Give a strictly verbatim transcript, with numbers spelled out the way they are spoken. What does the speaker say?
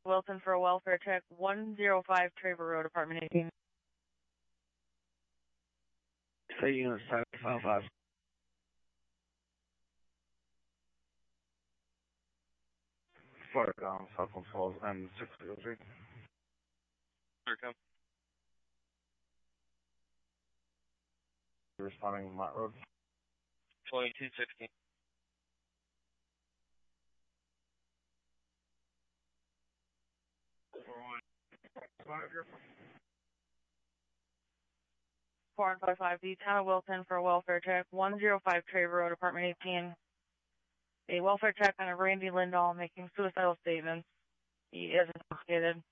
Wilson for a welfare check, one oh five Traver Road, apartment eighteen. Say unit seven five five. Fire down, cell phone calls, and six zero three. Here come. Responding on that road. twenty-two sixteen. four one five here. four one five five, the town of Wilson for a welfare check, one oh five Traver Road, apartment eighteen. A welfare check on a Randy Lindahl making suicidal statements. He is intoxicated.